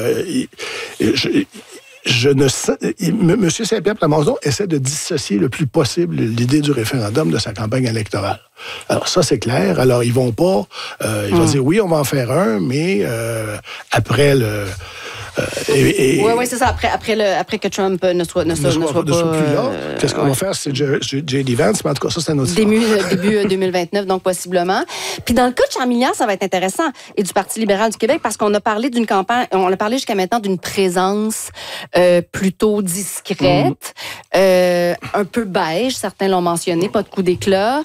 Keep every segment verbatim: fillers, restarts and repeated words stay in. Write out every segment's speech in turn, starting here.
Euh, je, je ne sais, M. Saint-Pierre Plamondon essaie de dissocier le plus possible l'idée du référendum de sa campagne électorale. Alors ça, c'est clair. Alors, ils vont pas... Euh, ils vont mmh. dire, oui, on va en faire un, mais euh, après le... Euh, et, et, oui, oui, c'est ça. Après, après, le, après que Trump ne soit, ne soit, ne soit, ne soit, ne soit pas... plus là, euh, qu'est-ce qu'on ouais. va faire? C'est J D. Vance, mais en tout cas, ça, c'est un autre Début, début deux mille vingt-neuf, donc possiblement. Puis dans le cas de Charles Milliard, ça va être intéressant, et du Parti libéral du Québec, parce qu'on a parlé d'une campagne, on a parlé jusqu'à maintenant d'une présence euh, plutôt discrète, mmh. euh, un peu beige, certains l'ont mentionné, pas de coup d'éclat.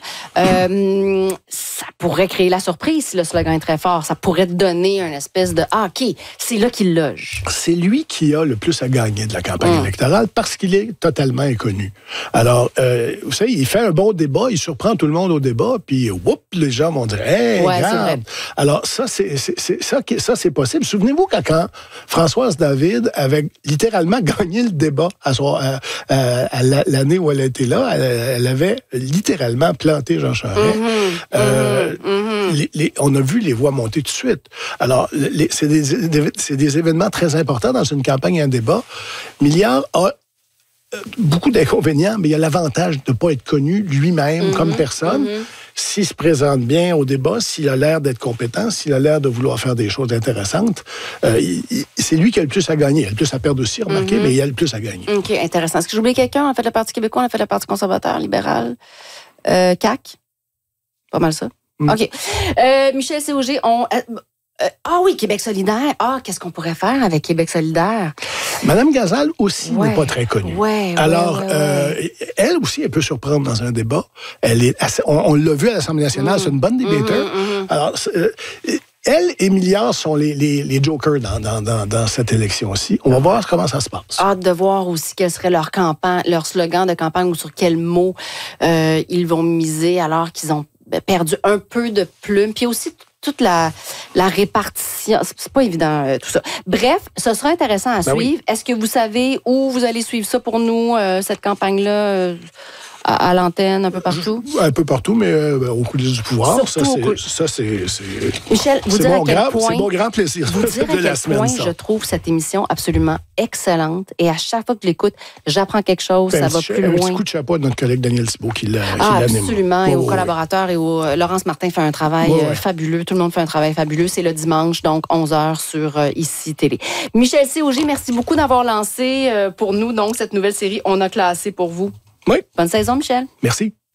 Euh, ça pourrait créer la surprise si le slogan est très fort. Ça pourrait donner une espèce de « Ah, OK, c'est là qu'il loge ». C'est lui qui a le plus à gagner de la campagne mmh. électorale parce qu'il est totalement inconnu. Alors, euh, vous savez, il fait un bon débat, il surprend tout le monde au débat, puis whoop, les gens vont dire « Hey, ouais, regarde! » Alors, ça, c'est, c'est, c'est, ça, ça, c'est possible. Souvenez-vous quand, quand Françoise David avait littéralement gagné le débat à, son, à, à, à l'année où elle était là, elle, elle avait littéralement planté Jean Charest. Mmh. Euh, mmh. Les, les, on a vu les voix monter tout de suite. Alors, les, c'est, des, c'est des événements très importants dans une campagne et un débat. Milliard a beaucoup d'inconvénients, mais il a l'avantage de ne pas être connu lui-même mm-hmm, comme personne. Mm-hmm. S'il se présente bien au débat, s'il a l'air d'être compétent, s'il a l'air de vouloir faire des choses intéressantes, euh, il, il, c'est lui qui a le plus à gagner. Il a le plus à perdre aussi, remarquez, mm-hmm. mais il a le plus à gagner. OK, intéressant. Est-ce que j'ai oublié quelqu'un? On a fait le Parti québécois, on a fait le Parti conservateur, libéral, euh, C A Q. Pas mal ça. Mm. OK. Euh, Michel C O G, on... Euh, Euh, ah oui, Québec solidaire. Ah, qu'est-ce qu'on pourrait faire avec Québec solidaire? Madame Gazal aussi ouais. n'est pas très connue. Ouais, Alors, ouais, ouais, euh, ouais. elle aussi, elle peut surprendre dans un débat. Elle est assez, on, on l'a vu à l'Assemblée nationale, mmh. c'est une bonne débatteur. Mmh, mmh. Alors, euh, elle et Milliard sont les, les, les jokers dans, dans, dans, dans cette élection-ci. On va voir comment ça se passe. Hâte de voir aussi quel serait leur campagne, leur slogan de campagne ou sur quels mots euh, ils vont miser alors qu'ils ont perdu un peu de plume. Puis aussi, toute la, la répartition. C'est pas évident, euh, tout ça. Bref, ce sera intéressant à ben suivre. Oui. Est-ce que vous savez où vous allez suivre ça pour nous, euh, cette campagne-là, euh, à, à l'antenne, un peu partout? Un peu partout, mais euh, au coulisses du pouvoir. Surtout ça, c'est, cou... ça, c'est, c'est... Michel, vous dire mon à quel grand, point... C'est mon grand plaisir vous dire de à la quel semaine, point ça. Je trouve cette émission absolument excellente. Et à chaque fois que je l'écoute, j'apprends quelque chose, ben, ça va ch- plus un loin. Un petit coup de chapeau à notre collègue Daniel Thibault qui l'a Ah, qui absolument. Oh, et aux ouais. collaborateurs et au... Laurence Martin fait un travail ouais, ouais. fabuleux. Tout le monde fait un travail fabuleux. C'est le dimanche, donc onze heures sur euh, Ici Télé. Michel C O G, merci beaucoup d'avoir lancé euh, pour nous donc cette nouvelle série On a classé pour vous. Oui. Bonne saison, Michel. Merci.